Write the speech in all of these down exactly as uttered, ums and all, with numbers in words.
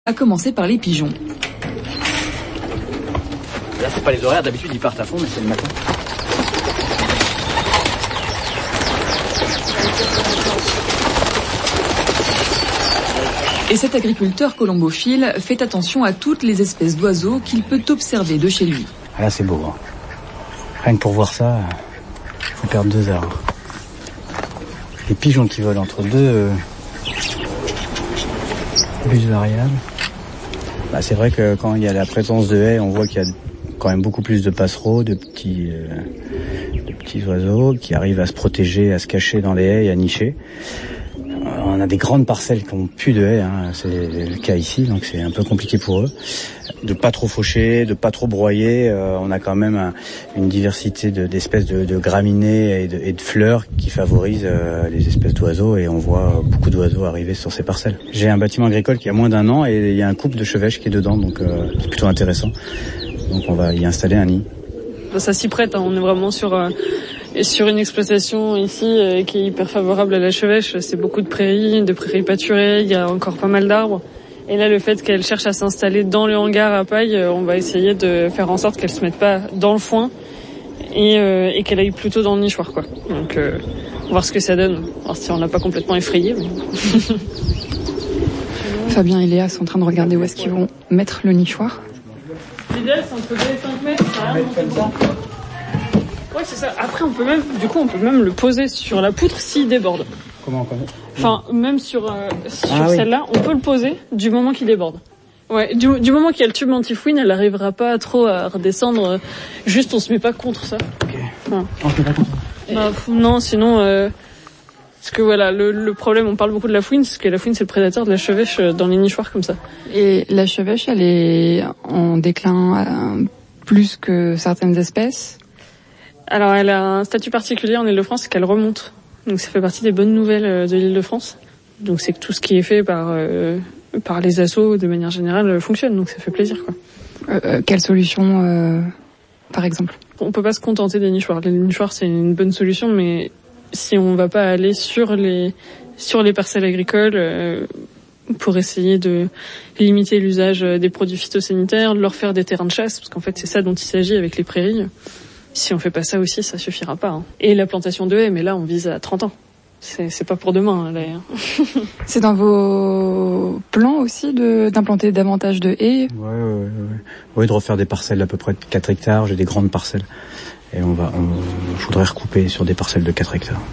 À commencer par les pigeons. Là, c'est pas les horaires, d'habitude ils partent à fond, mais c'est le matin. Et cet agriculteur colombophile fait attention à toutes les espèces d'oiseaux qu'il peut observer de chez lui. Là, c'est beau. Hein. Rien que pour voir ça, il faut perdre deux heures. Les pigeons qui volent entre deux euh, bus variables. Bah, c'est vrai que quand il y a la présence de haies, on voit qu'il y a quand même beaucoup plus de passereaux, de petits, euh, de petits oiseaux qui arrivent à se protéger, à se cacher dans les haies et à nicher. On a des grandes parcelles qui n'ont plus de haies, hein. C'est le cas ici, donc c'est un peu compliqué pour eux. De pas trop faucher, de pas trop broyer. Euh, on a quand même un, une diversité de, d'espèces de, de graminées et de, et de fleurs qui favorisent euh, les espèces d'oiseaux, et on voit beaucoup d'oiseaux arriver sur ces parcelles. J'ai un bâtiment agricole qui a moins d'un an et il y a un couple de chevêches qui est dedans, donc euh, c'est plutôt intéressant. Donc on va y installer un nid. Ça s'y prête, hein. On est vraiment sur euh, sur une exploitation ici euh, qui est hyper favorable à la chevêche. C'est beaucoup de prairies, de prairies pâturées, il y a encore pas mal d'arbres. Et là, le fait qu'elle cherche à s'installer dans le hangar à paille, euh, on va essayer de faire en sorte qu'elle se mette pas dans le foin et, euh, et qu'elle aille plutôt dans le nichoir, quoi. Donc, euh, on va voir ce que ça donne. Alors si on l'a pas complètement effrayé. Mais... Fabien et Léa sont en train de regarder où est-ce qu'ils vont mettre le nichoir. L'idéal, c'est entre deux et cinq mètres. Ça ouais, c'est ça. Après, on peut même, du coup, on peut même le poser sur la poutre s'il déborde. Comment, comment Enfin, même sur, euh, sur ah, celle-là, oui. On peut le poser du moment qu'il déborde. Ouais, du, du moment qu'il y a le tube anti-fouine, elle n'arrivera pas trop à redescendre. Juste, on se met pas contre ça. Ok. Ouais. On se met pas contre ça. Bah, non, sinon, euh, parce que voilà, le, le problème, on parle beaucoup de la fouine, parce que la fouine, c'est le prédateur de la chevêche dans les nichoirs comme ça. Et la chevêche, elle est en déclin euh, plus que certaines espèces. Alors, elle a un statut particulier en Île-de-France, c'est qu'elle remonte. Donc, ça fait partie des bonnes nouvelles de l'Île-de-France. Donc, c'est que tout ce qui est fait par euh, par les assos, de manière générale, fonctionne. Donc, ça fait plaisir, quoi. Euh, quelle solution, euh, par exemple ? On peut pas se contenter des nichoirs. Les nichoirs, c'est une bonne solution, mais si on va pas aller sur les sur les parcelles agricoles euh, pour essayer de limiter l'usage des produits phytosanitaires, de leur faire des terrains de chasse, parce qu'en fait, c'est ça dont il s'agit avec les prairies. Si on fait pas ça aussi, ça suffira pas. Hein. Et la plantation de haies, mais là, on vise à trente ans. C'est, c'est pas pour demain, hein, là. C'est dans vos plans aussi de, d'implanter davantage de haies ? Ouais, ouais, ouais. Oui, de refaire des parcelles d'à peu près de quatre hectares. J'ai des grandes parcelles. Et on va, on, je voudrais recouper sur des parcelles de quatre hectares.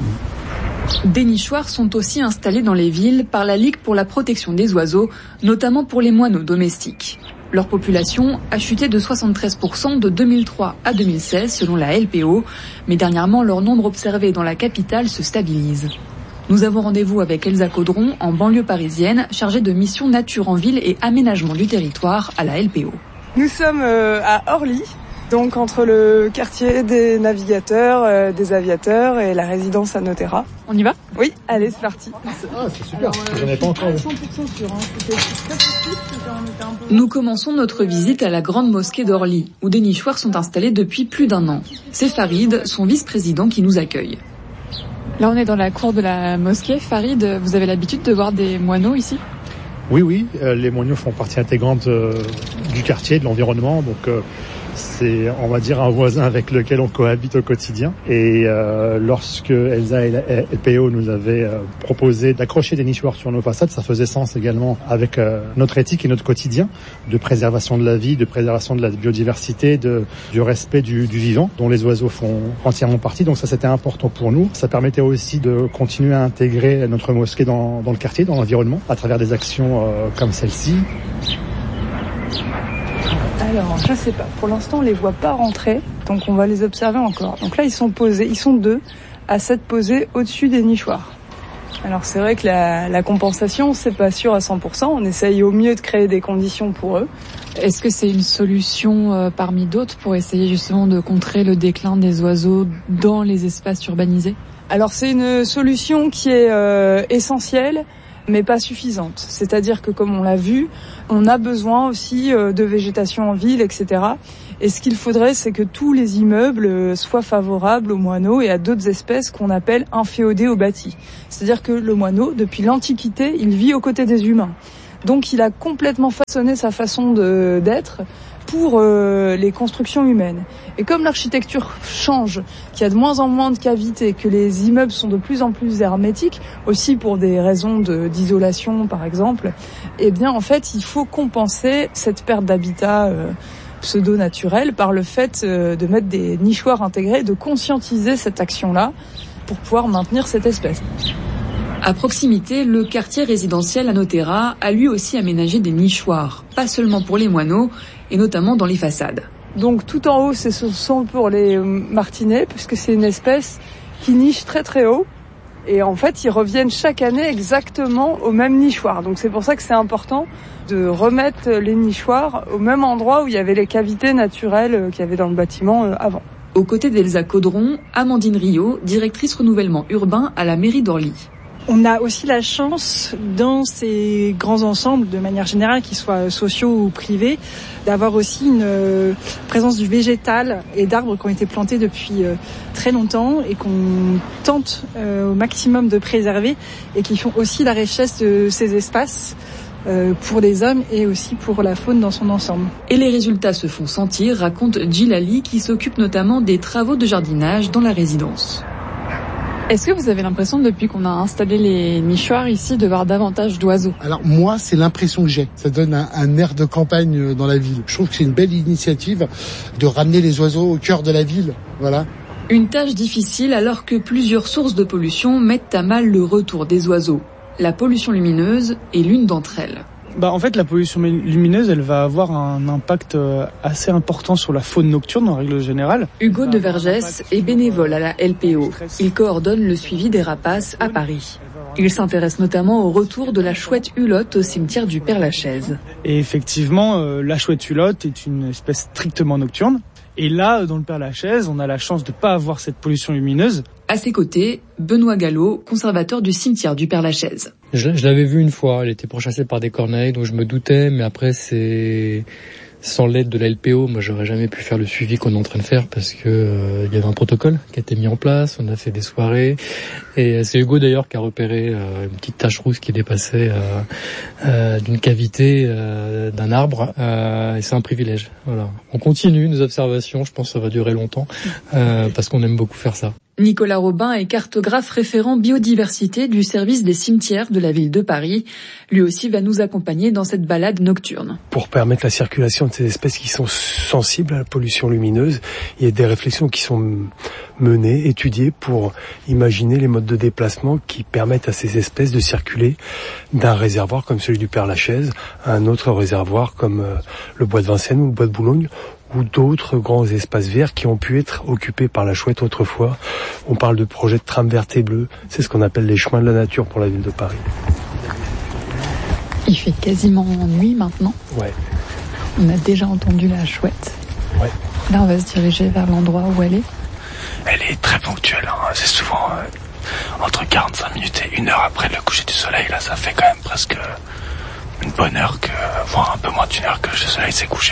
Des nichoirs sont aussi installés dans les villes par la Ligue pour la protection des oiseaux, notamment pour les moineaux domestiques. Leur population a chuté de soixante-treize pour cent de deux mille trois à deux mille seize selon la L P O, mais dernièrement leur nombre observé dans la capitale se stabilise. Nous avons rendez-vous avec Elsa Caudron en banlieue parisienne, chargée de mission nature en ville et aménagement du territoire à la L P O. Nous sommes euh, à Orly, donc entre le quartier des navigateurs, euh, des aviateurs et la résidence à Notera. On y va ? Oui, allez, c'est parti. Ah, c'est super, euh, j'en ai pas encore vu. cent pour cent sûr, hein. C'était très possible, c'était on était un peu... Nous commençons notre visite à la grande mosquée d'Orly, où des nichoirs sont installés depuis plus d'un an. C'est Farid, son vice-président, qui nous accueille. Là, on est dans la cour de la mosquée. Farid, vous avez l'habitude de voir des moineaux ici ? Oui, oui, euh, les moineaux font partie intégrante euh, du quartier, de l'environnement, donc euh, c'est, on va dire, un voisin avec lequel on cohabite au quotidien. Et euh, lorsque Elsa et la L P O nous avaient euh, proposé d'accrocher des nichoirs sur nos façades, ça faisait sens également avec euh, notre éthique et notre quotidien de préservation de la vie, de préservation de la biodiversité, de, du respect du, du vivant, dont les oiseaux font entièrement partie. Donc ça, c'était important pour nous. Ça permettait aussi de continuer à intégrer notre mosquée dans, dans le quartier, dans l'environnement, à travers des actions euh, comme celle-ci. Alors, je sais pas. Pour l'instant, on les voit pas rentrer, donc on va les observer encore. Donc là, ils sont posés, ils sont deux à s'être posés au-dessus des nichoirs. Alors c'est vrai que la, la compensation, c'est pas sûr à cent pour cent. On essaye au mieux de créer des conditions pour eux. Est-ce que c'est une solution euh, parmi d'autres pour essayer justement de contrer le déclin des oiseaux dans les espaces urbanisés ? Alors c'est une solution qui est euh, essentielle, mais pas suffisante. C'est-à-dire que, comme on l'a vu, on a besoin aussi euh, de végétation en ville, et cetera. Et ce qu'il faudrait, c'est que tous les immeubles soient favorables aux moineaux et à d'autres espèces qu'on appelle inféodées au bâti. C'est-à-dire que le moineau, depuis l'Antiquité, il vit aux côtés des humains. Donc il a complètement façonné sa façon de, d'être pour euh, les constructions humaines. Et comme l'architecture change, qu'il y a de moins en moins de cavités, que les immeubles sont de plus en plus hermétiques, aussi pour des raisons de, d'isolation par exemple, eh bien en fait il faut compenser cette perte d'habitat euh, pseudo-naturel par le fait euh, de mettre des nichoirs intégrés, de conscientiser cette action-là pour pouvoir maintenir cette espèce. À proximité, le quartier résidentiel Anotera a lui aussi aménagé des nichoirs, pas seulement pour les moineaux, et notamment dans les façades. Donc tout en haut, ce sont pour les martinets, puisque c'est une espèce qui niche très très haut. Et en fait, ils reviennent chaque année exactement au même nichoir. Donc c'est pour ça que c'est important de remettre les nichoirs au même endroit où il y avait les cavités naturelles qu'il y avait dans le bâtiment avant. Aux côtés d'Elsa Caudron, Amandine Rio, directrice renouvellement urbain à la mairie d'Orly. On a aussi la chance, dans ces grands ensembles, de manière générale, qu'ils soient sociaux ou privés, d'avoir aussi une euh, présence du végétal et d'arbres qui ont été plantés depuis euh, très longtemps et qu'on tente euh, au maximum de préserver et qui font aussi la richesse de ces espaces euh, pour les hommes et aussi pour la faune dans son ensemble. Et les résultats se font sentir, raconte Djilali, qui s'occupe notamment des travaux de jardinage dans la résidence. Est-ce que vous avez l'impression, depuis qu'on a installé les nichoirs ici, de voir davantage d'oiseaux ? Alors moi, c'est l'impression que j'ai. Ça donne un, un air de campagne dans la ville. Je trouve que c'est une belle initiative de ramener les oiseaux au cœur de la ville. Voilà. Une tâche difficile alors que plusieurs sources de pollution mettent à mal le retour des oiseaux. La pollution lumineuse est l'une d'entre elles. Bah en fait la pollution lumineuse elle va avoir un impact assez important sur la faune nocturne en règle générale. Hugo de Vergès est bénévole à la L P O. Il coordonne le suivi des rapaces à Paris. Il s'intéresse notamment au retour de la chouette hulotte au cimetière du Père-Lachaise. Et effectivement euh, la chouette hulotte est une espèce strictement nocturne. Et là, dans le Père-Lachaise, on a la chance de ne pas avoir cette pollution lumineuse. À ses côtés, Benoît Gallo, conservateur du cimetière du Père-Lachaise. Je, je l'avais vue une fois, elle était pourchassée par des corneilles, donc je me doutais, mais après c'est... Sans l'aide de la L P O, moi j'aurais jamais pu faire le suivi qu'on est en train de faire parce que euh, il y avait un protocole qui a été mis en place, on a fait des soirées et c'est Hugo d'ailleurs qui a repéré euh, une petite tache rousse qui dépassait euh, euh, d'une cavité euh, d'un arbre euh, et c'est un privilège. Voilà. On continue nos observations, je pense que ça va durer longtemps euh, parce qu'on aime beaucoup faire ça. Nicolas Robin est cartographe référent biodiversité du service des cimetières de la ville de Paris. Lui aussi va nous accompagner dans cette balade nocturne. Pour permettre la circulation de ces espèces qui sont sensibles à la pollution lumineuse, il y a des réflexions qui sont menées, étudiées pour imaginer les modes de déplacement qui permettent à ces espèces de circuler d'un réservoir comme celui du Père-Lachaise à un autre réservoir comme le bois de Vincennes ou le bois de Boulogne, ou d'autres grands espaces verts qui ont pu être occupés par la chouette autrefois. On parle de projets de tram verte et bleue, c'est ce qu'on appelle les chemins de la nature pour la ville de Paris. Il fait quasiment nuit maintenant. Ouais. On a déjà entendu la chouette. Ouais. Là, on va se diriger vers l'endroit où elle est. Elle est très ponctuelle, hein. C'est souvent euh, entre quarante-cinq minutes et une heure après le coucher du soleil. Là, ça fait quand même presque une bonne heure, que, voire un peu moins d'une heure que le soleil s'est couché.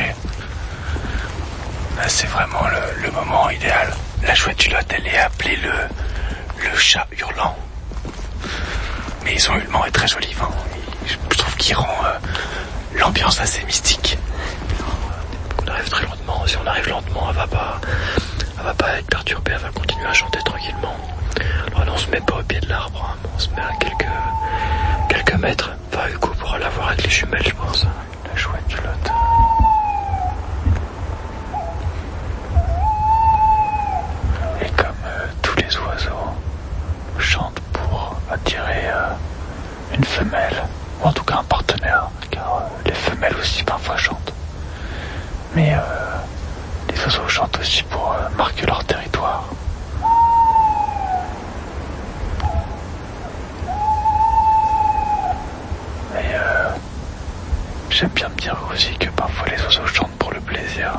Là, c'est vraiment le, le moment idéal. La chouette hulotte, elle est appelée le, le chat hurlant. Mais son hurlement est très joli. Hein. Je trouve qu'il rend euh, l'ambiance assez mystique. On arrive très lentement. Si on arrive lentement, elle va pas, elle va pas être perturbée. Elle va continuer à chanter tranquillement. Alors là, on se met pas au pied de l'arbre. Hein, on se met à quelques, quelques mètres. Enfin, Hugo pourra la voir avec les jumelles, je pense. La chouette hulotte. Et comme euh, tous les oiseaux chantent pour attirer euh, une femelle, ou en tout cas un partenaire, car euh, les femelles aussi parfois chantent. Mais euh, les oiseaux chantent aussi pour euh, marquer leur territoire. Et euh, j'aime bien me dire aussi que parfois les oiseaux chantent pour le plaisir.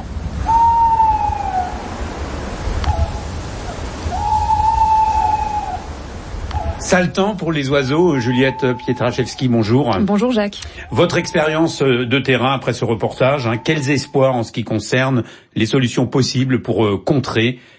Sale temps pour les oiseaux. Juliette Pietraszewski, bonjour. Bonjour Jacques. Votre expérience de terrain après ce reportage, hein, quels espoirs en ce qui concerne les solutions possibles pour euh, contrer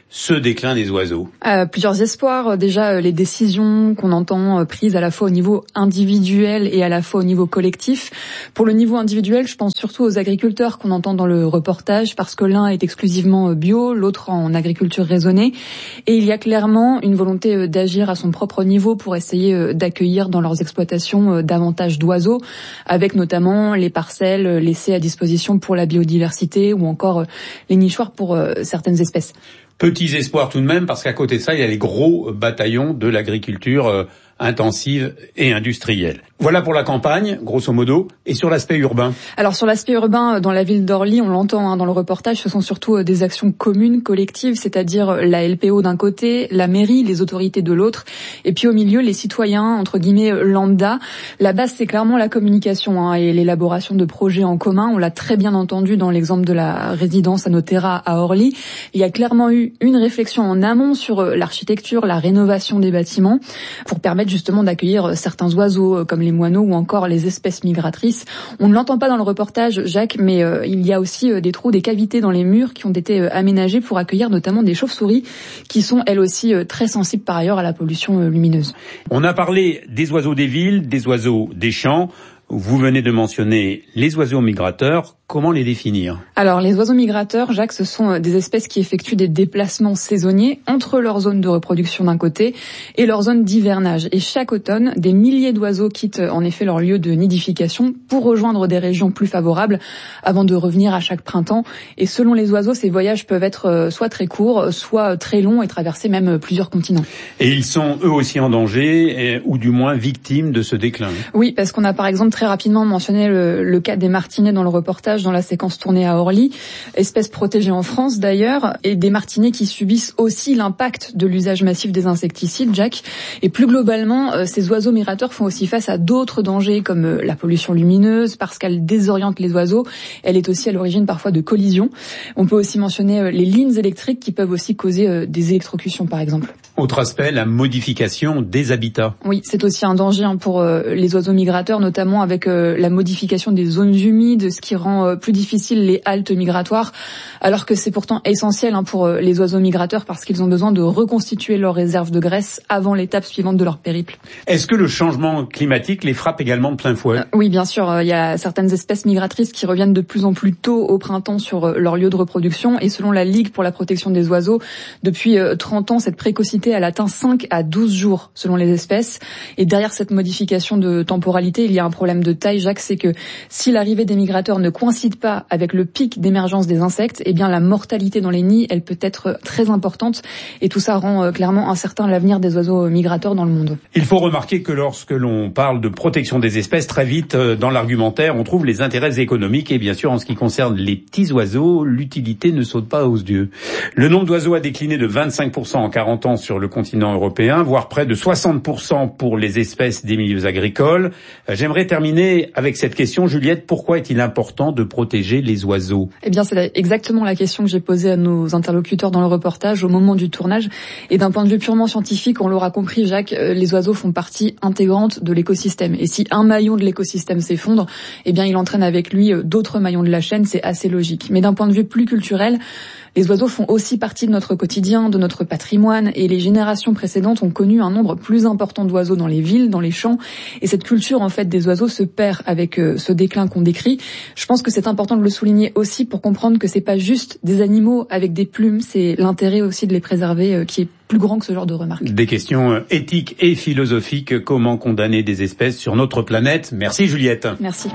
ce déclin des oiseaux? euh, Plusieurs espoirs. Déjà, euh, les décisions qu'on entend euh, prises à la fois au niveau individuel et à la fois au niveau collectif. Pour le niveau individuel, je pense surtout aux agriculteurs qu'on entend dans le reportage, parce que l'un est exclusivement bio, l'autre en agriculture raisonnée. Et il y a clairement une volonté euh, d'agir à son propre niveau pour essayer euh, d'accueillir dans leurs exploitations euh, davantage d'oiseaux, avec notamment les parcelles euh, laissées à disposition pour la biodiversité ou encore euh, les nichoirs pour euh, certaines espèces. Petits espoirs tout de même, parce qu'à côté de ça, il y a les gros bataillons de l'agriculture euh, intensive et industrielle. Voilà pour la campagne, grosso modo. Et sur l'aspect urbain? Alors sur l'aspect urbain, dans la ville d'Orly, on l'entend hein, dans le reportage, ce sont surtout des actions communes, collectives, c'est-à-dire la L P O d'un côté, la mairie, les autorités de l'autre, et puis au milieu, les citoyens, entre guillemets, lambda. La base, c'est clairement la communication hein, et l'élaboration de projets en commun. On l'a très bien entendu dans l'exemple de la résidence Anotera à Orly. Il y a clairement eu une réflexion en amont sur l'architecture, la rénovation des bâtiments, pour permettre justement d'accueillir certains oiseaux comme les moineaux ou encore les espèces migratrices. On ne l'entend pas dans le reportage, Jacques, mais euh, il y a aussi euh, des trous, des cavités dans les murs qui ont été euh, aménagés pour accueillir notamment des chauves-souris qui sont elles aussi euh, très sensibles par ailleurs à la pollution euh, lumineuse. On a parlé des oiseaux des villes, des oiseaux des champs. Vous venez de mentionner les oiseaux migrateurs. Comment les définir? Alors, les oiseaux migrateurs, Jacques, ce sont des espèces qui effectuent des déplacements saisonniers entre leur zone de reproduction d'un côté et leur zone d'hivernage. Et chaque automne, des milliers d'oiseaux quittent en effet leur lieu de nidification pour rejoindre des régions plus favorables avant de revenir à chaque printemps. Et selon les oiseaux, ces voyages peuvent être soit très courts, soit très longs et traverser même plusieurs continents. Et ils sont eux aussi en danger, ou du moins victimes de ce déclin? Oui, parce qu'on a par exemple très rapidement mentionné le, le cas des martinets dans le reportage, dans la séquence tournée à Orly, espèce protégée en France d'ailleurs, et des martinets qui subissent aussi l'impact de l'usage massif des insecticides, Jack. Et plus globalement, euh, ces oiseaux migrateurs font aussi face à d'autres dangers comme euh, la pollution lumineuse, parce qu'elle désoriente les oiseaux. Elle est aussi à l'origine parfois de collisions. On peut aussi mentionner euh, les lignes électriques qui peuvent aussi causer euh, des électrocutions par exemple. Autre aspect, la modification des habitats. Oui, c'est aussi un danger hein, pour euh, les oiseaux migrateurs, notamment avec euh, la modification des zones humides, ce qui rend euh, plus difficile les haltes migratoires, alors que c'est pourtant essentiel hein, pour euh, les oiseaux migrateurs parce qu'ils ont besoin de reconstituer leurs réserves de graisse avant l'étape suivante de leur périple. Est-ce que le changement climatique les frappe également de plein fouet? euh, Oui, bien sûr. Il euh, y a certaines espèces migratrices qui reviennent de plus en plus tôt au printemps sur euh, leur lieu de reproduction, et selon la Ligue pour la protection des oiseaux, depuis euh, trente ans, cette précocité elle atteint cinq à douze jours selon les espèces. Et derrière cette modification de temporalité, il y a un problème de taille, Jacques, c'est que si l'arrivée des migrateurs ne coïncide pas avec le pic d'émergence des insectes, eh bien la mortalité dans les nids, elle peut être très importante, et tout ça rend euh, clairement incertain l'avenir des oiseaux migrateurs dans le monde. Il faut remarquer que lorsque l'on parle de protection des espèces, très vite euh, dans l'argumentaire, on trouve les intérêts économiques, et bien sûr en ce qui concerne les petits oiseaux, l'utilité ne saute pas aux yeux. Le nombre d'oiseaux a décliné de vingt-cinq pour cent en quarante ans sur le continent européen, voire près de soixante pour cent pour les espèces des milieux agricoles. Euh, j'aimerais terminer avec cette question, Juliette, pourquoi est-il important de protéger les oiseaux? Eh bien, c'est exactement la question que j'ai posée à nos interlocuteurs dans le reportage au moment du tournage. Et d'un point de vue purement scientifique, on l'aura compris, Jacques, les oiseaux font partie intégrante de l'écosystème. Et si un maillon de l'écosystème s'effondre, eh bien, il entraîne avec lui d'autres maillons de la chaîne. C'est assez logique. Mais d'un point de vue plus culturel, les oiseaux font aussi partie de notre quotidien, de notre patrimoine, et les générations précédentes ont connu un nombre plus important d'oiseaux dans les villes, dans les champs, et cette culture en fait des oiseaux se perd avec euh, ce déclin qu'on décrit. Je pense que c'est important de le souligner aussi pour comprendre que c'est pas juste des animaux avec des plumes, c'est l'intérêt aussi de les préserver euh, qui est plus grand que ce genre de remarques. Des questions éthiques et philosophiques, comment condamner des espèces sur notre planète? Merci Juliette. Merci.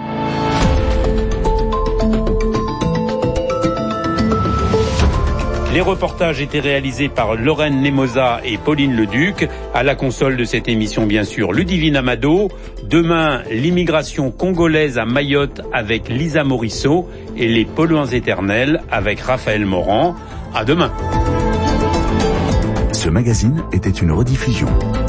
Les reportages étaient réalisés par Lorraine Nemosa et Pauline Leduc. À la console de cette émission, bien sûr, Ludivine Amado. Demain, l'immigration congolaise à Mayotte avec Lisa Morisseau et les polluants éternels avec Raphaël Morand. À demain. Ce magazine était une rediffusion.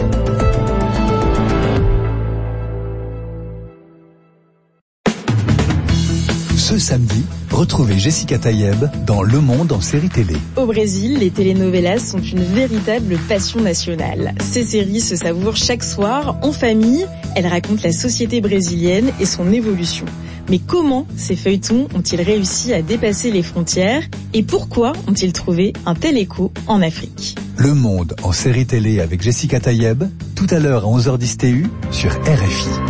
Ce samedi, retrouvez Jessica Tayeb dans Le Monde en série télé. Au Brésil, les telenovelas sont une véritable passion nationale. Ces séries se savourent chaque soir en famille. Elles racontent la société brésilienne et son évolution. Mais comment ces feuilletons ont-ils réussi à dépasser les frontières et pourquoi ont-ils trouvé un tel écho en Afrique? Le Monde en série télé avec Jessica Tayeb, tout à l'heure à onze heures dix T U sur R F I.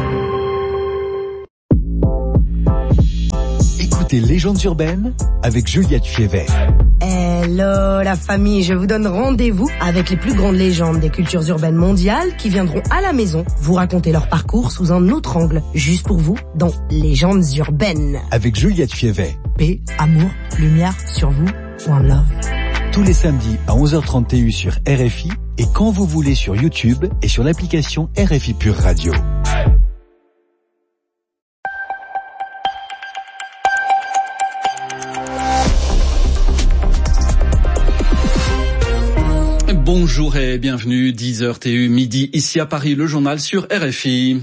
Écoutez Légendes urbaines avec Juliette Fievet. Hello la famille, je vous donne rendez-vous avec les plus grandes légendes des cultures urbaines mondiales qui viendront à la maison vous raconter leur parcours sous un autre angle, juste pour vous, dans Légendes urbaines. Avec Juliette Fievet. Paix, amour, lumière sur vous, one love. Tous les samedis à onze heures trente T U sur R F I et quand vous voulez sur YouTube et sur l'application R F I Pure Radio. Bonjour et bienvenue, dix heures T U midi, ici à Paris, le journal sur R F I.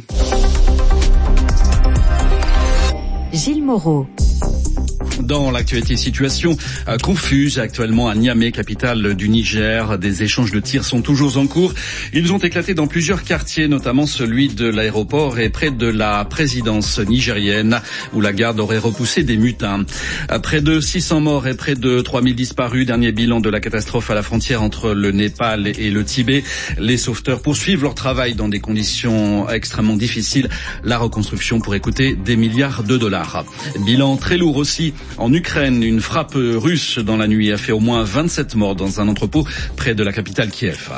Gilles Moreau. Dans l'actualité, situation euh, confuse actuellement à Niamey, capitale du Niger. Des échanges de tirs sont toujours en cours. Ils ont éclaté dans plusieurs quartiers, notamment celui de l'aéroport et près de la présidence nigérienne, où la garde aurait repoussé des mutins. Euh, près de six cents morts et près de trois mille disparus. Dernier bilan de la catastrophe à la frontière entre le Népal et le Tibet. Les sauveteurs poursuivent leur travail dans des conditions extrêmement difficiles. La reconstruction pourrait coûter des milliards de dollars. Bilan très lourd aussi. En Ukraine, une frappe russe dans la nuit a fait au moins vingt-sept morts dans un entrepôt près de la capitale Kiev.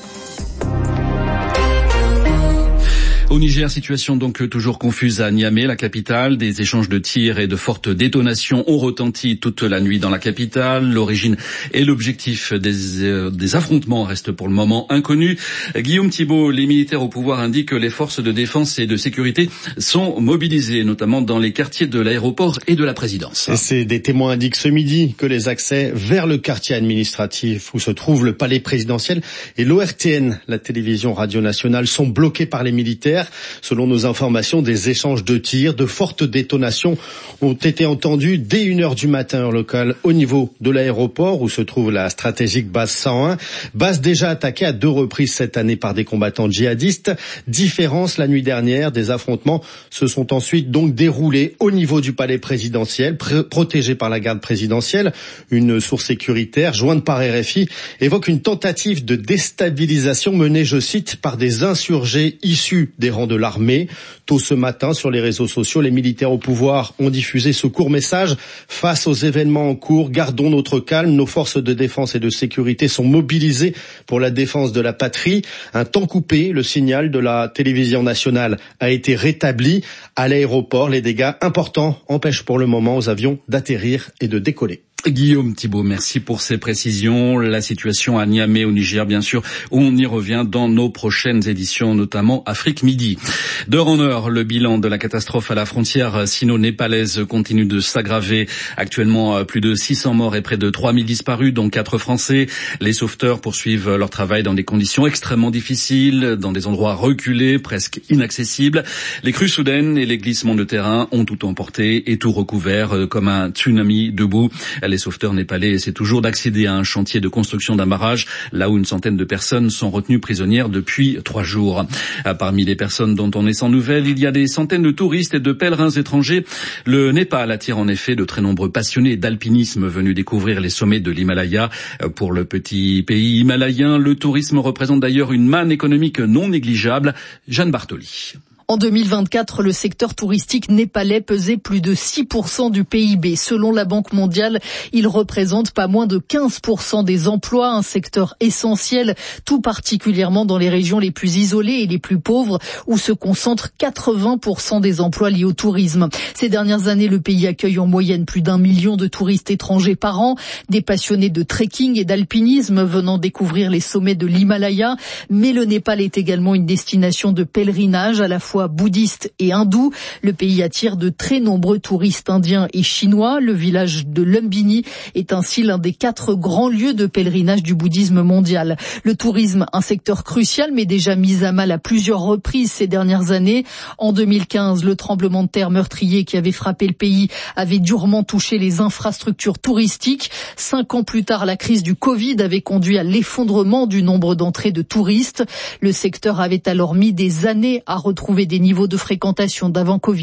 Au Niger, situation donc toujours confuse à Niamey, la capitale. Des échanges de tirs et de fortes détonations ont retenti toute la nuit dans la capitale. L'origine et l'objectif des, euh, des affrontements restent pour le moment inconnus. Guillaume Thibault, les militaires au pouvoir indiquent que les forces de défense et de sécurité sont mobilisées, notamment dans les quartiers de l'aéroport et de la présidence. Et c'est des témoins indiquent ce midi que les accès vers le quartier administratif où se trouve le palais présidentiel et l'O R T N, la télévision radio nationale, sont bloqués par les militaires. Selon nos informations, des échanges de tirs, de fortes détonations ont été entendus dès une heure du matin heure locale au niveau de l'aéroport où se trouve la stratégique base cent un. Base déjà attaquée à deux reprises cette année par des combattants djihadistes. Différence, la nuit dernière, des affrontements se sont ensuite donc déroulés au niveau du palais présidentiel, pr- protégé par la garde présidentielle. Une source sécuritaire, jointe par R F I, évoque une tentative de déstabilisation menée, je cite, par des insurgés issus des rangs de l'armée. Tôt ce matin, sur les réseaux sociaux, les militaires au pouvoir ont diffusé ce court message. Face aux événements en cours, gardons notre calme. Nos forces de défense et de sécurité sont mobilisées pour la défense de la patrie. Un temps coupé, le signal de la télévision nationale a été rétabli. À l'aéroport, les dégâts importants empêchent pour le moment aux avions d'atterrir et de décoller. Guillaume Thibault, merci pour ces précisions. La situation à Niamey au Niger, bien sûr, on y revient dans nos prochaines éditions, notamment Afrique Midi. D'heure en heure, le bilan de la catastrophe à la frontière sino-népalaise continue de s'aggraver. Actuellement, plus de six cents morts et près de trois mille disparus, dont quatre Français. Les sauveteurs poursuivent leur travail dans des conditions extrêmement difficiles, dans des endroits reculés, presque inaccessibles. Les crues soudaines et les glissements de terrain ont tout emporté et tout recouvert comme un tsunami debout. Les sauveteurs népalais essaient toujours d'accéder à un chantier de construction d'un barrage, là où une centaine de personnes sont retenues prisonnières depuis trois jours. Parmi les personnes dont on est sans nouvelles, il y a des centaines de touristes et de pèlerins étrangers. Le Népal attire en effet de très nombreux passionnés d'alpinisme venus découvrir les sommets de l'Himalaya. Pour le petit pays himalayen, le tourisme représente d'ailleurs une manne économique non négligeable. Jeanne Bartoli. En deux mille vingt-quatre, le secteur touristique népalais pesait plus de six pour cent du P I B. Selon la Banque mondiale, il représente pas moins de quinze pour cent des emplois, un secteur essentiel, tout particulièrement dans les régions les plus isolées et les plus pauvres, où se concentrent quatre-vingts pour cent des emplois liés au tourisme. Ces dernières années, le pays accueille en moyenne plus d'un million de touristes étrangers par an, des passionnés de trekking et d'alpinisme venant découvrir les sommets de l'Himalaya. Mais le Népal est également une destination de pèlerinage à la fois bouddhistes et hindous. Le pays attire de très nombreux touristes indiens et chinois. Le village de Lumbini est ainsi l'un des quatre grands lieux de pèlerinage du bouddhisme mondial. Le tourisme, un secteur crucial, mais déjà mis à mal à plusieurs reprises ces dernières années. En deux mille quinze, le tremblement de terre meurtrier qui avait frappé le pays avait durement touché les infrastructures touristiques. Cinq ans plus tard, la crise du Covid avait conduit à l'effondrement du nombre d'entrées de touristes. Le secteur avait alors mis des années à retrouver des niveaux de fréquentation d'avant Covid.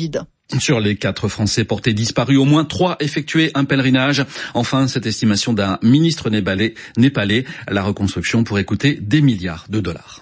Sur les quatre Français portés disparus, au moins trois effectuaient un pèlerinage. Enfin, cette estimation d'un ministre népalais, népalais, la reconstruction pourrait coûter des milliards de dollars.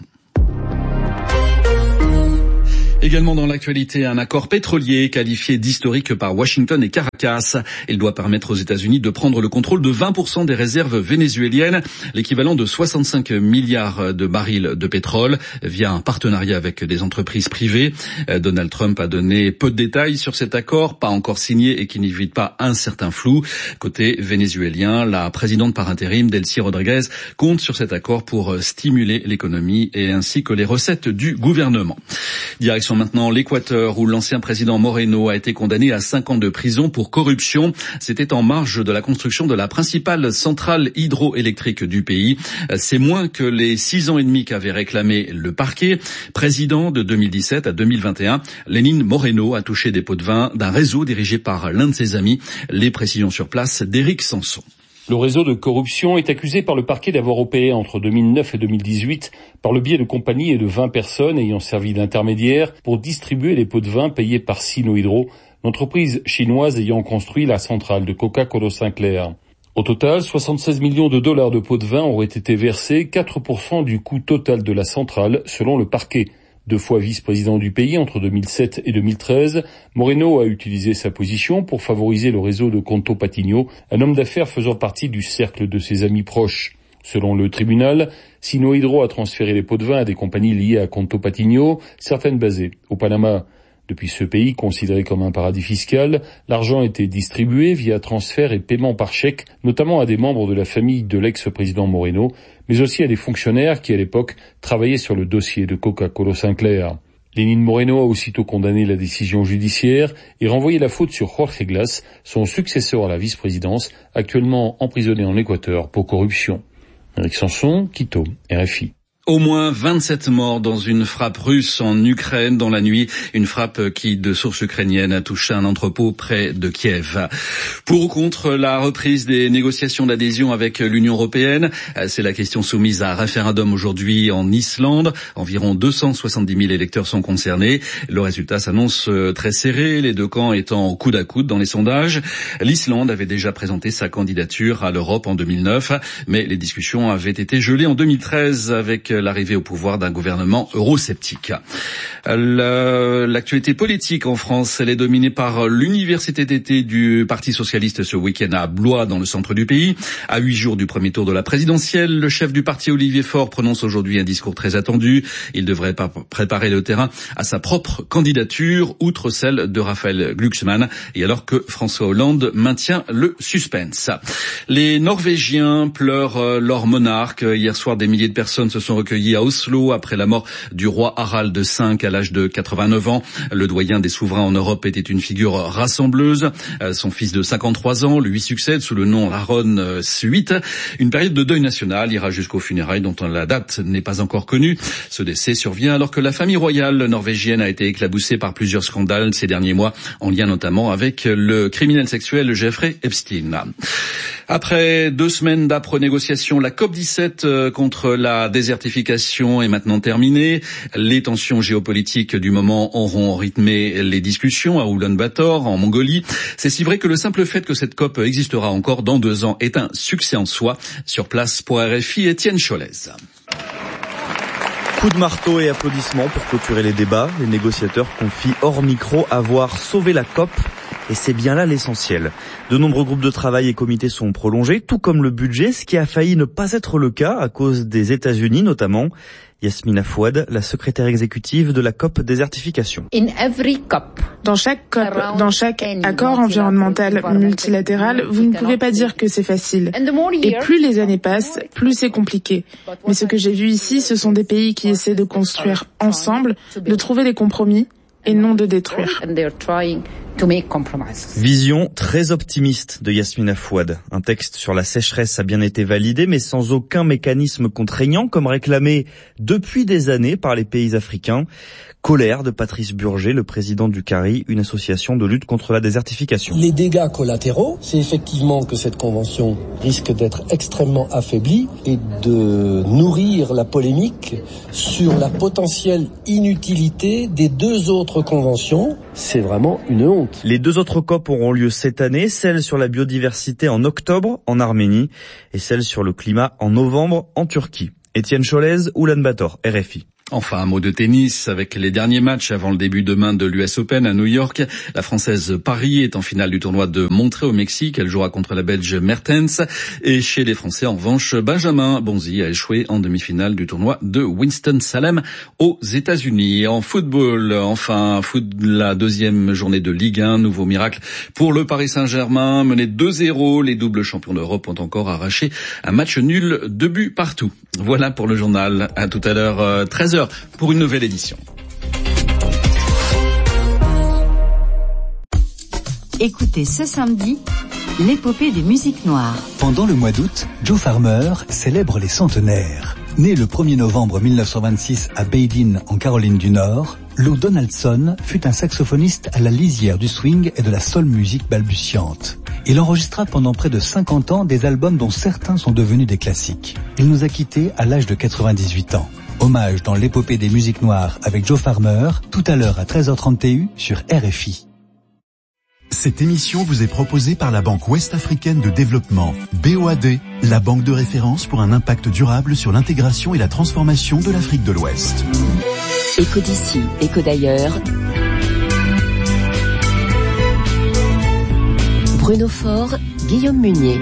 Également dans l'actualité, un accord pétrolier qualifié d'historique par Washington et Caracas. Il doit permettre aux États-Unis de prendre le contrôle de vingt pour cent des réserves vénézuéliennes, l'équivalent de soixante-cinq milliards de barils de pétrole, via un partenariat avec des entreprises privées. Donald Trump a donné peu de détails sur cet accord, pas encore signé et qui n'évite pas un certain flou. Côté vénézuélien, la présidente par intérim, Delcy Rodriguez, compte sur cet accord pour stimuler l'économie et ainsi que les recettes du gouvernement. Direction maintenant l'Équateur, où l'ancien président Moreno a été condamné à cinq ans de prison pour corruption. C'était en marge de la construction de la principale centrale hydroélectrique du pays. C'est moins que les six ans et demi qu'avait réclamé le parquet. Président de deux mille dix-sept à deux mille vingt et un, Lénin Moreno a touché des pots de vin d'un réseau dirigé par l'un de ses amis. Les précisions sur place d'Éric Sanson. Le réseau de corruption est accusé par le parquet d'avoir opéré entre deux mille neuf et deux mille dix-huit par le biais de compagnies et de vingt personnes ayant servi d'intermédiaires pour distribuer les pots de vin payés par Sino Hydro, l'entreprise chinoise ayant construit la centrale de Coca-Cola Sinclair. Au total, soixante-seize millions de dollars de pots de vin auraient été versés, quatre pour cent du coût total de la centrale, selon le parquet. Deux fois vice-président du pays entre deux mille sept et deux mille treize, Moreno a utilisé sa position pour favoriser le réseau de Conto Patinho, un homme d'affaires faisant partie du cercle de ses amis proches. Selon le tribunal, Sino Hydro a transféré les pots de vin à des compagnies liées à Conto Patinho, certaines basées au Panama. Depuis ce pays, considéré comme un paradis fiscal, l'argent était distribué via transfert et paiement par chèque, notamment à des membres de la famille de l'ex-président Moreno, mais aussi à des fonctionnaires qui, à l'époque, travaillaient sur le dossier de Coca-Cola Sinclair. Lénin Moreno a aussitôt condamné la décision judiciaire et renvoyé la faute sur Jorge Glass, son successeur à la vice-présidence, actuellement emprisonné en Équateur pour corruption. Éric Sanson, Quito, R F I. Au moins vingt-sept morts dans une frappe russe en Ukraine dans la nuit. Une frappe qui, de sources ukrainiennes, a touché un entrepôt près de Kiev. Pour ou contre la reprise des négociations d'adhésion avec l'Union européenne, c'est la question soumise à référendum aujourd'hui en Islande. Environ deux cent soixante-dix mille électeurs sont concernés. Le résultat s'annonce très serré, les deux camps étant coude à coude dans les sondages. L'Islande avait déjà présenté sa candidature à l'Europe en deux mille neuf, mais les discussions avaient été gelées en deux mille treize avec l'arrivée au pouvoir d'un gouvernement eurosceptique. L'actualité politique en France, elle est dominée par l'université d'été du Parti socialiste ce week-end à Blois, dans le centre du pays. À huit jours du premier tour de la présidentielle, le chef du parti Olivier Faure prononce aujourd'hui un discours très attendu. Il devrait préparer le terrain à sa propre candidature, outre celle de Raphaël Glucksmann, et alors que François Hollande maintient le suspense. Les Norvégiens pleurent leur monarque. Hier soir, des milliers de personnes se sont recueillis à Oslo après la mort du roi Harald cinq à l'âge de quatre-vingt-neuf ans. Le doyen des souverains en Europe était une figure rassembleuse. Son fils de cinquante-trois ans lui succède sous le nom Harald huit. Une période de deuil national ira jusqu'aux funérailles dont la date n'est pas encore connue. Ce décès survient alors que la famille royale norvégienne a été éclaboussée par plusieurs scandales ces derniers mois, en lien notamment avec le criminel sexuel Jeffrey Epstein. Après deux semaines d'âpres négociations, la COP dix-sept contre la désertification est maintenant terminée. Les tensions géopolitiques du moment auront rythmé les discussions à Oulan-Bator, en Mongolie. C'est si vrai que le simple fait que cette COP existera encore dans deux ans est un succès en soi. Sur place pour R F I, Étienne Cholez. Coup de marteau et applaudissements pour clôturer les débats. Les négociateurs confient hors micro avoir sauvé la COP. Et c'est bien là l'essentiel. De nombreux groupes de travail et comités sont prolongés, tout comme le budget, ce qui a failli ne pas être le cas à cause des États-Unis notamment. Yasmina Fouad, la secrétaire exécutive de la COP désertification. Dans chaque COP, dans chaque accord environnemental multilatéral, vous ne pouvez pas dire que c'est facile. Et plus les années passent, plus c'est compliqué. Mais ce que j'ai vu ici, ce sont des pays qui essaient de construire ensemble, de trouver des compromis et non de détruire. Vision très optimiste de Yasmina Fouad. Un texte sur la sécheresse a bien été validé, mais sans aucun mécanisme contraignant, comme réclamé depuis des années par les pays africains. Colère de Patrice Burger, le président du CARI, une association de lutte contre la désertification. Les dégâts collatéraux, c'est effectivement que cette convention risque d'être extrêmement affaiblie et de nourrir la polémique sur la potentielle inutilité des deux autres conventions. C'est vraiment une honte. Les deux autres COP auront lieu cette année, celle sur la biodiversité en octobre en Arménie et celle sur le climat en novembre en Turquie. Étienne Cholez, Oulan-Bator, R F I. Enfin, un mot de tennis avec les derniers matchs avant le début demain de l'U S Open à New York. La Française Paris est en finale du tournoi de Monterrey au Mexique. Elle jouera contre la Belge Mertens. Et chez les Français, en revanche, Benjamin Bonzi a échoué en demi-finale du tournoi de Winston-Salem aux États-Unis. En football, enfin, foot, la deuxième journée de Ligue un. Nouveau miracle pour le Paris Saint-Germain. Mené deux zéro, les doubles champions d'Europe ont encore arraché un match nul, deux buts partout. Voilà pour le journal. À tout à l'heure, treize heures. Pour une nouvelle édition. Écoutez ce samedi l'épopée des musiques noires. Pendant le mois d'août, Joe Farmer célèbre les centenaires. Né le premier novembre mille neuf cent vingt-six à Badin, en Caroline du Nord, Lou Donaldson fut un saxophoniste à la lisière du swing et de la soul music balbutiante. Il enregistra pendant près de cinquante ans des albums dont certains sont devenus des classiques. Il nous a quittés à l'âge de quatre-vingt-dix-huit ans. Hommage dans l'épopée des musiques noires avec Joe Farmer, tout à l'heure à treize heures trente sur R F I. Cette émission vous est proposée par la Banque Ouest-Africaine de Développement, B O A D, la banque de référence pour un impact durable sur l'intégration et la transformation de l'Afrique de l'Ouest. Écho d'ici, écho d'ailleurs. Bruno Faure, Guillaume Munier.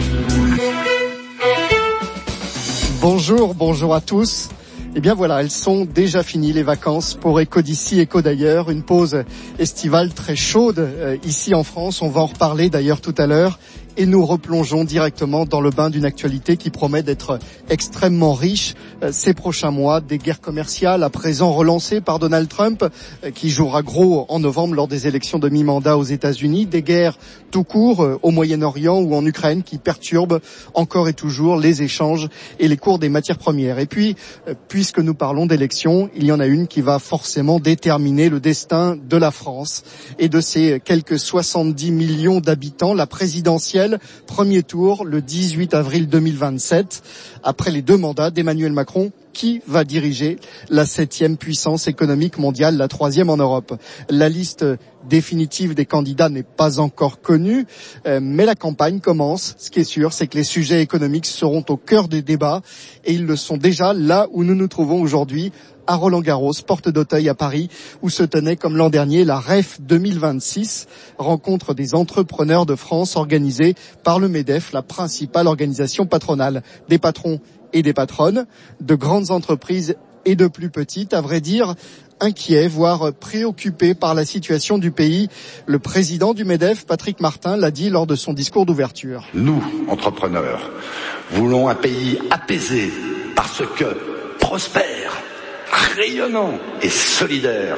Bonjour, bonjour à tous. Eh bien voilà, elles sont déjà finies les vacances pour Écho d'ici, Écho d'ailleurs, une pause estivale très chaude euh, ici en France. On va en reparler d'ailleurs tout à l'heure. Et nous replongeons directement dans le bain d'une actualité qui promet d'être extrêmement riche euh, ces prochains mois. Des guerres commerciales à présent relancées par Donald Trump, euh, qui jouera gros en novembre lors des élections de mi-mandat aux États-Unis. Des guerres tout court euh, au Moyen-Orient ou en Ukraine qui perturbent encore et toujours les échanges et les cours des matières premières. Et puis, euh, puisque nous parlons d'élections, il y en a une qui va forcément déterminer le destin de la France et de ses quelques soixante-dix millions d'habitants. La présidentielle, premier tour le dix-huit avril deux mille vingt-sept. Après les deux mandats d'Emmanuel Macron, qui va diriger la septième puissance économique mondiale, la troisième en Europe? La liste définitive des candidats n'est pas encore connue, euh, mais la campagne commence. Ce qui est sûr, c'est que les sujets économiques seront au cœur des débats, et ils le sont déjà là où nous nous trouvons aujourd'hui, à Roland-Garros, porte d'Auteuil à Paris, où se tenait comme l'an dernier la R E F deux mille vingt-six, rencontre des entrepreneurs de France organisée par le MEDEF, la principale organisation patronale. Des patrons et des patronnes, de grandes entreprises et de plus petites, à vrai dire inquiets, voire préoccupés par la situation du pays. Le président du MEDEF, Patrick Martin, l'a dit lors de son discours d'ouverture. Nous, entrepreneurs, voulons un pays apaisé parce que prospère, rayonnant et solidaire.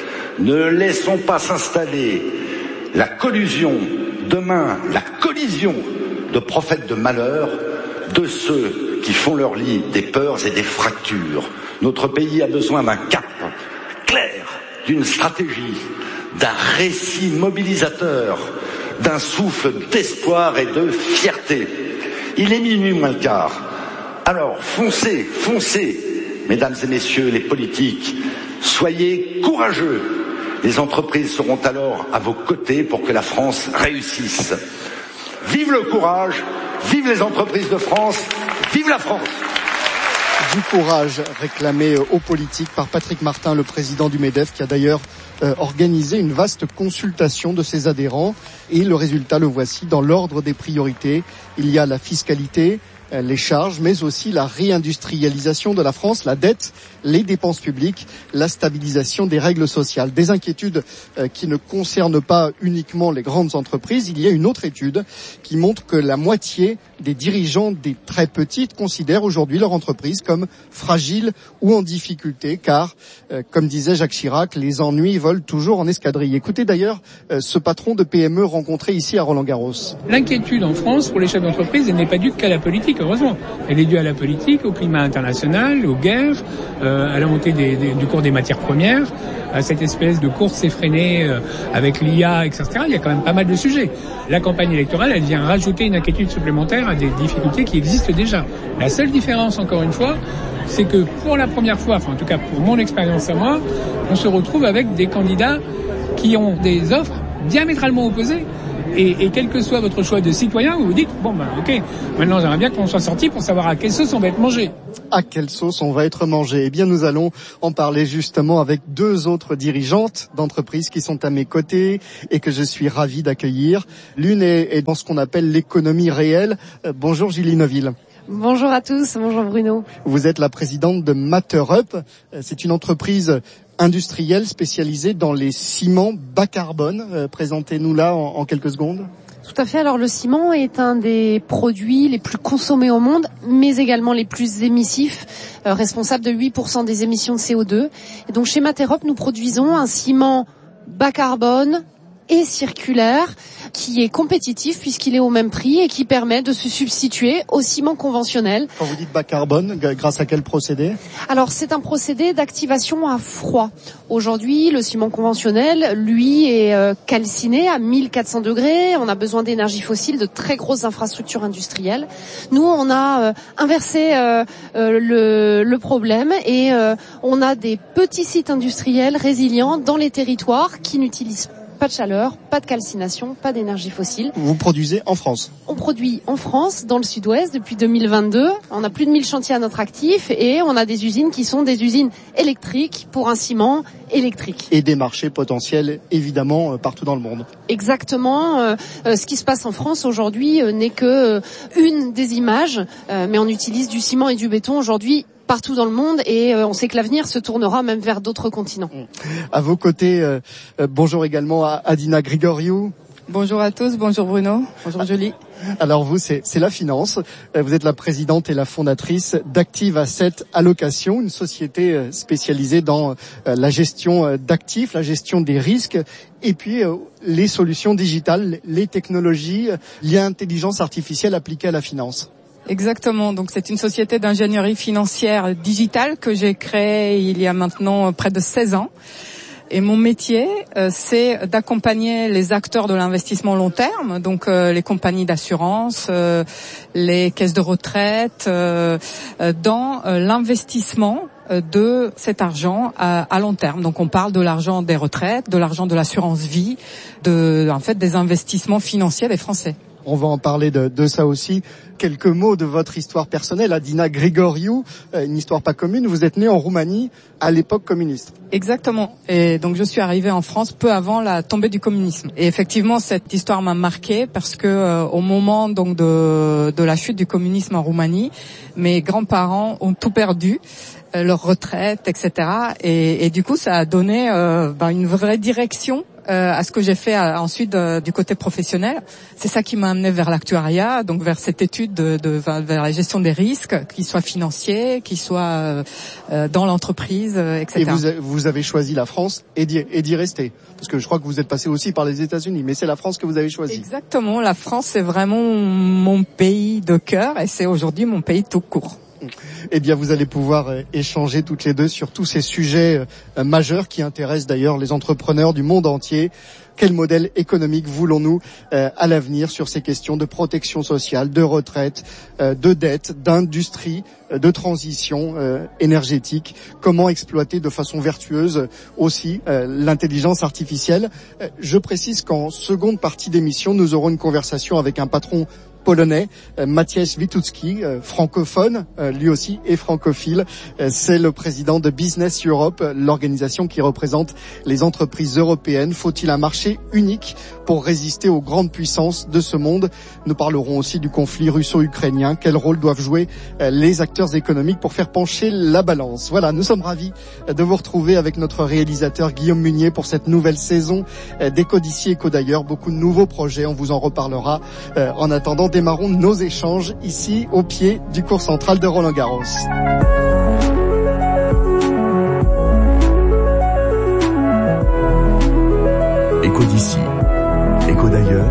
Ne laissons pas s'installer la collusion, demain la collision de prophètes de malheur, de ceux qui font leur lit des peurs et des fractures. Notre pays a besoin d'un cap clair, d'une stratégie, d'un récit mobilisateur, d'un souffle d'espoir et de fierté. Il est minuit moins le quart. Alors foncez, foncez, mesdames et messieurs les politiques, soyez courageux. Les entreprises seront alors à vos côtés pour que la France réussisse. Vive le courage, vive les entreprises de France, vive la France! Du courage réclamé aux politiques par Patrick Martin, le président du MEDEF, qui a d'ailleurs euh, organisé une vaste consultation de ses adhérents. Et le résultat, le voici, dans l'ordre des priorités. Il y a la fiscalité, les charges, mais aussi la réindustrialisation de la France, la dette, les dépenses publiques, la stabilisation des règles sociales. Des inquiétudes qui ne concernent pas uniquement les grandes entreprises. Il y a une autre étude qui montre que la moitié des dirigeants des très petites considèrent aujourd'hui leur entreprise comme fragile ou en difficulté, car, euh, comme disait Jacques Chirac, les ennuis volent toujours en escadrille. Écoutez d'ailleurs euh, ce patron de P M E rencontré ici à Roland-Garros. L'inquiétude en France pour les chefs d'entreprise, elle n'est pas due qu'à la politique, heureusement. Elle est due à la politique, au climat international, aux guerres, euh, à la montée des, des, du cours des matières premières, à cette espèce de course effrénée euh, avec l'I A, et cetera. Il y a quand même pas mal de sujets. La campagne électorale, elle vient rajouter une inquiétude supplémentaire à des difficultés qui existent déjà. La seule différence, encore une fois, c'est que pour la première fois, enfin en tout cas pour mon expérience à moi, on se retrouve avec des candidats qui ont des offres diamétralement opposées. Et, et quel que soit votre choix de citoyen, vous vous dites, bon ben ok, maintenant j'aimerais bien qu'on soit sorti pour savoir à quelle sauce on va être mangé. À quelle sauce on va être mangé? Eh bien, nous allons en parler justement avec deux autres dirigeantes d'entreprises qui sont à mes côtés et que je suis ravi d'accueillir. L'une est, est dans ce qu'on appelle l'économie réelle. Euh, bonjour Julie Neuville. Bonjour à tous, bonjour Bruno. Vous êtes la présidente de MatterUp. C'est une entreprise industrielle spécialisée dans les ciments bas carbone. Euh, présentez-nous là en, en quelques secondes. Tout à fait. Alors le ciment est un des produits les plus consommés au monde, mais également les plus émissifs, euh, responsable de huit pour cent des émissions de C O deux. Et donc chez MatterUp, nous produisons un ciment bas carbone et circulaire qui est compétitif puisqu'il est au même prix et qui permet de se substituer au ciment conventionnel. Quand vous dites bas carbone, grâce à quel procédé? Alors c'est un procédé d'activation à froid. Aujourd'hui, le ciment conventionnel, lui, est euh, calciné à mille quatre cents degrés. On a besoin d'énergie fossile, de très grosses infrastructures industrielles. Nous, on a euh, inversé euh, euh, le, le problème et euh, on a des petits sites industriels résilients dans les territoires qui n'utilisent pas pas de chaleur, pas de calcination, pas d'énergie fossile. Vous produisez en France? On produit en France, dans le sud-ouest, depuis deux mille vingt-deux. On a plus de mille chantiers à notre actif et on a des usines qui sont des usines électriques pour un ciment électrique. Et des marchés potentiels, évidemment, partout dans le monde. Exactement. Euh, euh, ce qui se passe en France aujourd'hui euh, n'est que euh, une des images, euh, mais on utilise du ciment et du béton aujourd'hui partout dans le monde et euh, on sait que l'avenir se tournera même vers d'autres continents. À vos côtés, euh, euh, bonjour également à Adina Grigoriou. Bonjour à tous, bonjour Bruno, bonjour Julie. Alors vous, c'est, c'est la finance. Vous êtes la présidente et la fondatrice d'Active Asset Allocation, une société spécialisée dans la gestion d'actifs, la gestion des risques et puis les solutions digitales, les technologies, l'intelligence artificielle appliquée à la finance. Exactement. Donc c'est une société d'ingénierie financière digitale que j'ai créée il y a maintenant près de seize ans. Et mon métier, euh, c'est d'accompagner les acteurs de l'investissement long terme, donc euh, les compagnies d'assurance, euh, les caisses de retraite, euh, euh, dans euh, l'investissement de cet argent à, à long terme. Donc on parle de l'argent des retraites, de l'argent de l'assurance vie, de en fait des investissements financiers des Français. On va en parler de, de ça aussi. Quelques mots de votre histoire personnelle. Adina Grigoriou, une histoire pas commune. Vous êtes née en Roumanie à l'époque communiste. Exactement. Et donc je suis arrivée en France peu avant la tombée du communisme. Et effectivement, cette histoire m'a marquée parce que euh, au moment donc de, de la chute du communisme en Roumanie, mes grands-parents ont tout perdu, euh, leur retraite, et cetera. Et, et du coup, ça a donné euh, ben, une vraie direction Euh, à ce que j'ai fait euh, ensuite euh, du côté professionnel. C'est ça qui m'a amené vers l'actuariat, donc vers cette étude de, de vers la gestion des risques, qu'ils soient financiers, qu'ils soient euh, euh, dans l'entreprise, euh, et cetera. Et vous, a, vous avez choisi la France et d'y, et d'y rester, parce que je crois que vous êtes passé aussi par les États-Unis, mais c'est la France que vous avez choisi. Exactement, la France c'est vraiment mon pays de cœur et c'est aujourd'hui mon pays tout court. Eh bien, vous allez pouvoir euh, échanger toutes les deux sur tous ces sujets euh, majeurs qui intéressent d'ailleurs les entrepreneurs du monde entier. Quel modèle économique voulons-nous euh, à l'avenir sur ces questions de protection sociale, de retraite, euh, de dette, d'industrie, euh, de transition euh, énergétique? Comment exploiter de façon vertueuse aussi euh, l'intelligence artificielle? euh, Je précise qu'en seconde partie d'émission, nous aurons une conversation avec un patron polonais, euh, Maciej Witucki, euh, francophone, euh, lui aussi et francophile. Euh, c'est le président de Business Europe, l'organisation qui représente les entreprises européennes. Faut-il un marché unique pour résister aux grandes puissances de ce monde? Nous parlerons aussi du conflit russo-ukrainien. Quel rôle doivent jouer euh, les acteurs économiques pour faire pencher la balance? Voilà, nous sommes ravis de vous retrouver avec notre réalisateur Guillaume Munier pour cette nouvelle saison euh, d'Éco d'ici, Éco d'ailleurs. Beaucoup de nouveaux projets, on vous en reparlera. Euh, en attendant, démarrons nos échanges ici au pied du cours central de Roland-Garros. Éco d'ici, Éco d'ailleurs.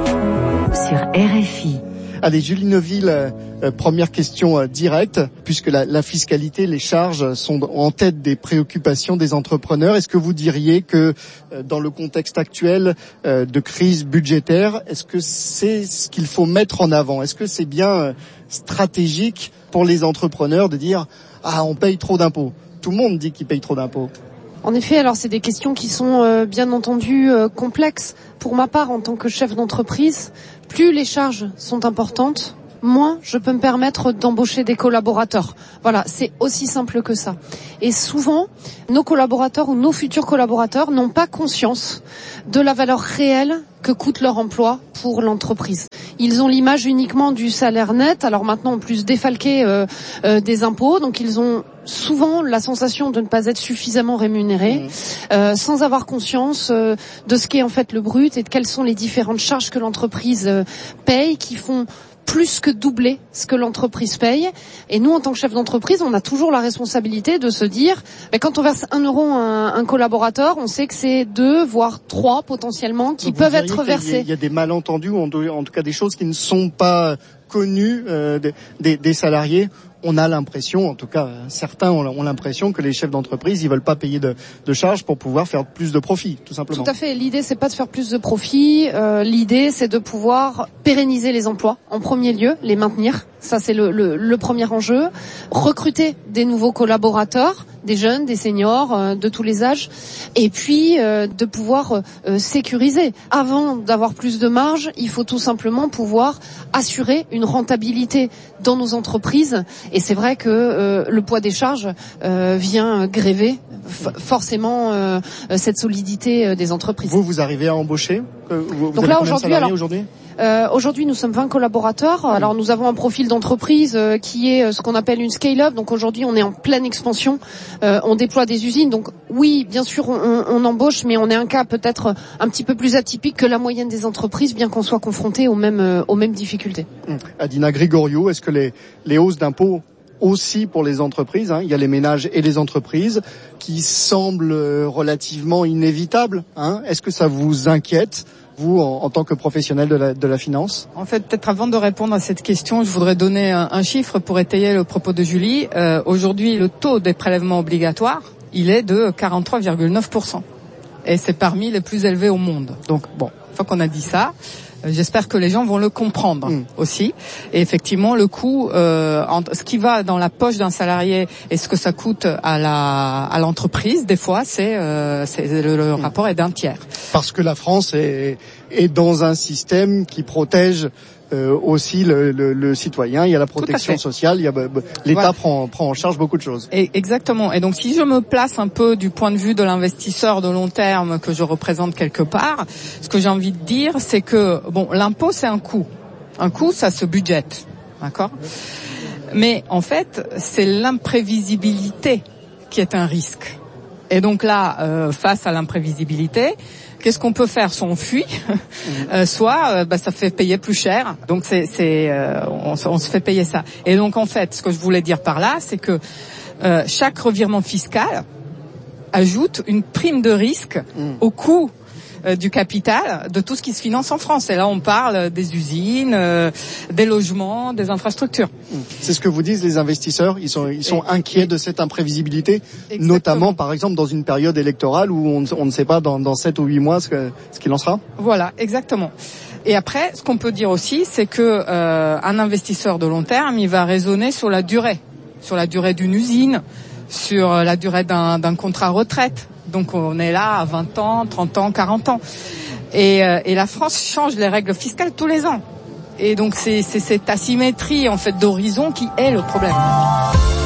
Sur R F I. Allez, Julie Neuville, euh, première question euh, directe, puisque la, la fiscalité, les charges sont en tête des préoccupations des entrepreneurs. Est-ce que vous diriez que euh, dans le contexte actuel euh, de crise budgétaire, est-ce que c'est ce qu'il faut mettre en avant? Est-ce que c'est bien euh, stratégique pour les entrepreneurs de dire « Ah, on paye trop d'impôts ». Tout le monde dit qu'il paye trop d'impôts. En effet, alors c'est des questions qui sont euh, bien entendu euh, complexes. Pour ma part, en tant que chef d'entreprise, plus les charges sont importantes, moins je peux me permettre d'embaucher des collaborateurs. Voilà, c'est aussi simple que ça. Et souvent, nos collaborateurs ou nos futurs collaborateurs n'ont pas conscience de la valeur réelle que coûte leur emploi pour l'entreprise. Ils ont l'image uniquement du salaire net, alors maintenant en plus défalqué euh, euh, des impôts, donc ils ont souvent la sensation de ne pas être suffisamment rémunérés, mmh. euh, sans avoir conscience euh, de ce qu'est en fait le brut et de quelles sont les différentes charges que l'entreprise euh, paye, qui font plus que doubler ce que l'entreprise paye. Et nous, en tant que chef d'entreprise, on a toujours la responsabilité de se dire, mais quand on verse un euro à un, un collaborateur, on sait que c'est deux, voire trois potentiellement, qui Donc peuvent être versés. Il y a des malentendus, ou en tout cas des choses qui ne sont pas connues euh, des, des, des salariés. On a l'impression, en tout cas certains ont l'impression que les chefs d'entreprise, ils veulent pas payer de, de charges pour pouvoir faire plus de profit, tout simplement. Tout à fait. L'idée, c'est pas de faire plus de profit. Euh, l'idée, c'est de pouvoir pérenniser les emplois en premier lieu, les maintenir. Ça, c'est le, le, le premier enjeu. Recruter des nouveaux collaborateurs, des jeunes, des seniors, euh, de tous les âges, et puis euh, de pouvoir euh, sécuriser. Avant d'avoir plus de marge, il faut tout simplement pouvoir assurer une rentabilité dans nos entreprises. Et c'est vrai que euh, le poids des charges euh, vient gréver f- forcément euh, cette solidité des entreprises. Vous, vous arrivez à embaucher? Vous, vous Donc avez là, combien de salariés aujourd'hui Euh, aujourd'hui, nous sommes vingt collaborateurs. Alors, nous avons un profil d'entreprise euh, qui est euh, ce qu'on appelle une scale-up. Donc, aujourd'hui, on est en pleine expansion. Euh, on déploie des usines. Donc, oui, bien sûr, on, on embauche, mais on est un cas peut-être un petit peu plus atypique que la moyenne des entreprises, bien qu'on soit confronté aux mêmes, euh, aux mêmes difficultés. Adina Grigoriou, est-ce que les, les hausses d'impôts aussi pour les entreprises, hein, il y a les ménages et les entreprises qui semblent relativement inévitables, hein, est-ce que ça vous inquiète, vous, en, en tant que professionnel de la, de la finance? En fait, peut-être avant de répondre à cette question, je voudrais donner un, un chiffre pour étayer le propos de Julie. Euh, aujourd'hui, le taux des prélèvements obligatoires, il est de quarante-trois virgule neuf pour cent. Et c'est parmi les plus élevés au monde. Donc, bon, une fois qu'on a dit ça, j'espère que les gens vont le comprendre mmh. aussi. Et effectivement, le coût, euh, entre ce qui va dans la poche d'un salarié et ce que ça coûte à la à l'entreprise, des fois, c'est, euh, c'est le, le mmh. rapport est d'un tiers. Parce que la France est, est dans un système qui protège euh, aussi le, le, le citoyen. Il y a la protection sociale. Il y a, l'État voilà. prend, prend en charge beaucoup de choses. Et exactement. Et donc, si je me place un peu du point de vue de l'investisseur de long terme que je représente quelque part, ce que j'ai envie de dire, c'est que bon, l'impôt, c'est un coût. Un coût, ça se budgète, d'accord ? Mais en fait, c'est l'imprévisibilité qui est un risque. Et donc là, euh, face à l'imprévisibilité, qu'est-ce qu'on peut faire? Soit on fuit, euh, soit euh, bah, ça fait payer plus cher. Donc c'est, c'est euh, on, on se fait payer ça. Et donc en fait, ce que je voulais dire par là, c'est que euh, chaque revirement fiscal ajoute une prime de risque mmh. au coût euh, du capital de tout ce qui se finance en France. Et là, on parle des usines, euh, des logements, des infrastructures. C'est ce que vous disent les investisseurs. Ils sont, ils sont et, inquiets et, de cette imprévisibilité, exactement. Notamment, par exemple, dans une période électorale où on, on ne sait pas dans, dans sept ou huit mois ce, que, ce qu'il en sera. Voilà, exactement. Et après, ce qu'on peut dire aussi, c'est que euh, un investisseur de long terme, il va raisonner sur la durée, sur la durée d'une usine, sur la durée d'un, d'un contrat retraite. Donc on est là à vingt ans, trente ans, quarante ans. Et, euh, et la France change les règles fiscales tous les ans. Et donc c'est, c'est cette asymétrie en fait d'horizon qui est le problème.